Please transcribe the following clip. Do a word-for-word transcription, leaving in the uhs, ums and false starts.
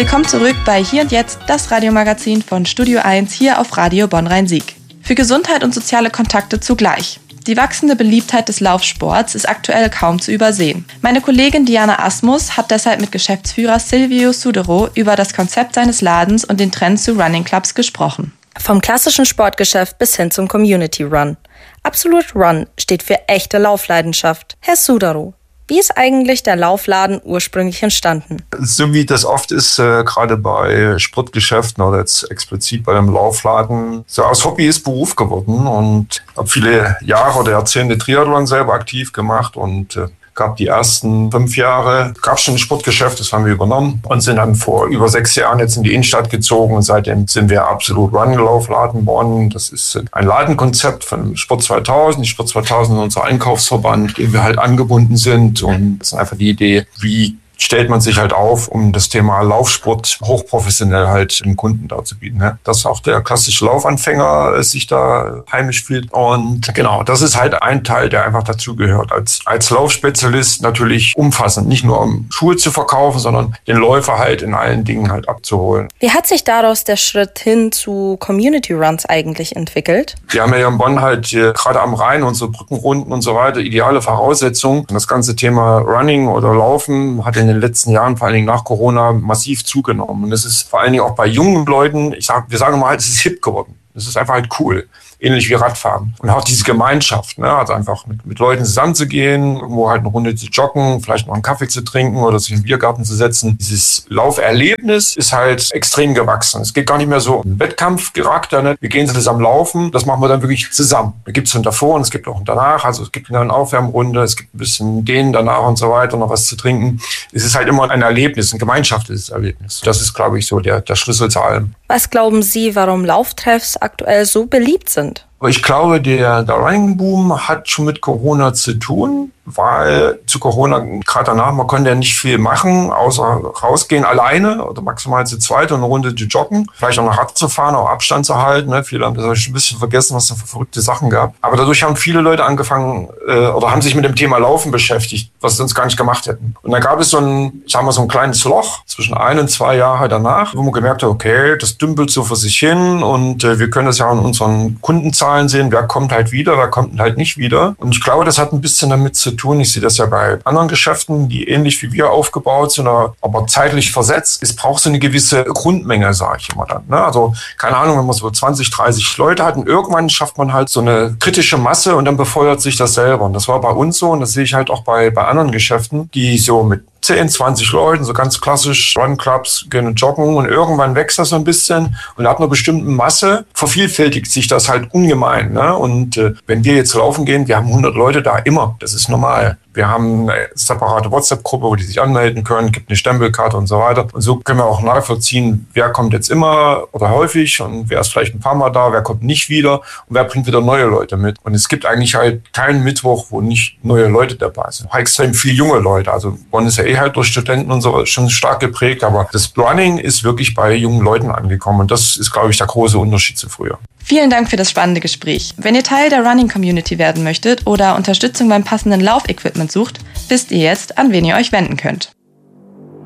Willkommen zurück bei Hier und Jetzt, das Radiomagazin von Studio eins hier auf Radio Bonn-Rhein-Sieg. Für Gesundheit und soziale Kontakte zugleich. Die wachsende Beliebtheit des Laufsports ist aktuell kaum zu übersehen. Meine Kollegin Diana Asmus hat deshalb mit Geschäftsführer Silvio Sudero über das Konzept seines Ladens und den Trend zu Running Clubs gesprochen. Vom klassischen Sportgeschäft bis hin zum Community Run. Absolute Run steht für echte Laufleidenschaft. Herr Sudero, wie ist eigentlich der Laufladen ursprünglich entstanden? So wie das oft ist, äh, gerade bei Sportgeschäften oder jetzt explizit bei einem Laufladen, so aus Hobby ist Beruf geworden und habe viele Jahre oder Jahrzehnte Triathlon selber aktiv gemacht und äh, gab die ersten fünf Jahre, gab schon ein Sportgeschäft, das haben wir übernommen und sind dann vor über sechs Jahren jetzt in die Innenstadt gezogen und seitdem sind wir absolut Run-Laufladen Bonn. Das ist ein Ladenkonzept von Sport zweitausend. Die Sport zweitausend ist unser Einkaufsverband, dem wir halt angebunden sind und das ist einfach die Idee, wie stellt man sich halt auf, um das Thema Laufsport hochprofessionell halt dem Kunden darzubieten. Ne? Dass auch der klassische Laufanfänger sich da heimisch fühlt. Und genau, das ist halt ein Teil, der einfach dazugehört. Als, als Laufspezialist natürlich umfassend, nicht nur um Schuhe zu verkaufen, sondern den Läufer halt in allen Dingen halt abzuholen. Wie hat sich daraus der Schritt hin zu Community Runs eigentlich entwickelt? Wir haben ja in Bonn halt hier, gerade am Rhein unsere Brückenrunden und so weiter, ideale Voraussetzungen. Und das ganze Thema Running oder Laufen hat in den letzten Jahren, vor allen Dingen nach Corona, massiv zugenommen. Und es ist vor allen Dingen auch bei jungen Leuten, ich sag, wir sagen mal, es ist hip geworden. Es ist einfach halt cool. Ähnlich wie Radfahren. Und auch diese Gemeinschaft, ne? Also einfach mit, mit Leuten zusammenzugehen, irgendwo halt eine Runde zu joggen, vielleicht noch einen Kaffee zu trinken oder sich im Biergarten zu setzen. Dieses Lauferlebnis ist halt extrem gewachsen. Es geht gar nicht mehr so um Wettkampfcharakter, ne? Wir gehen zusammen laufen, das machen wir dann wirklich zusammen. Da gibt es einen davor und es gibt auch einen danach. Also es gibt eine Aufwärmrunde, es gibt ein bisschen Dehnen danach und so weiter, noch was zu trinken. Es ist halt immer ein Erlebnis, ein gemeinschaftliches Erlebnis. Das ist, glaube ich, so der, der Schlüssel zu allem. Was glauben Sie, warum Lauftreffs aktuell so beliebt sind? Ich glaube, der, der Running-Boom hat schon mit Corona zu tun, weil zu Corona, gerade danach, man konnte ja nicht viel machen, außer rausgehen alleine oder maximal zu zweit und eine Runde zu joggen, vielleicht auch noch Rad zu fahren, auch Abstand zu halten. Ne? Viele haben das ein bisschen vergessen, was es für verrückte Sachen gab. Aber dadurch haben viele Leute angefangen äh, oder haben sich mit dem Thema Laufen beschäftigt, was sie sonst gar nicht gemacht hätten. Und dann gab es so ein, ich sag mal, so ein kleines Loch zwischen ein und zwei Jahre danach, wo man gemerkt hat, okay, das dümpelt so vor sich hin und äh, wir können das ja an unseren Kundenzahlen sehen, wer kommt halt wieder, wer kommt halt nicht wieder. Und ich glaube, das hat ein bisschen damit zu tun, ich sehe das ja bei anderen Geschäften, die ähnlich wie wir aufgebaut sind, aber zeitlich versetzt. Es braucht so eine gewisse Grundmenge, sage ich immer dann. Ne? Also keine Ahnung, wenn man so zwanzig, dreißig Leute hat und irgendwann schafft man halt so eine kritische Masse und dann befeuert sich das selber. Und das war bei uns so und das sehe ich halt auch bei, bei anderen Geschäften, die so mit zehn, zwanzig Leuten, so ganz klassisch Run-Clubs, gehen joggen und irgendwann wächst das so ein bisschen und ab einer bestimmten Masse vervielfältigt sich das halt ungemein. Ne? Und äh, wenn wir jetzt laufen gehen, wir haben hundert Leute da immer, das ist normal. Wir haben eine separate WhatsApp-Gruppe, wo die sich anmelden können, gibt eine Stempelkarte und so weiter. Und so können wir auch nachvollziehen, wer kommt jetzt immer oder häufig und wer ist vielleicht ein paar Mal da, wer kommt nicht wieder und wer bringt wieder neue Leute mit. Und es gibt eigentlich halt keinen Mittwoch, wo nicht neue Leute dabei sind. Auch extrem viele junge Leute. Also Bonn ist ja eh halt durch Studenten und so schon stark geprägt, aber das Running ist wirklich bei jungen Leuten angekommen. Und das ist, glaube ich, der große Unterschied zu früher. Vielen Dank für das spannende Gespräch. Wenn ihr Teil der Running-Community werden möchtet oder Unterstützung beim passenden Laufequipment sucht, wisst ihr jetzt, an wen ihr euch wenden könnt.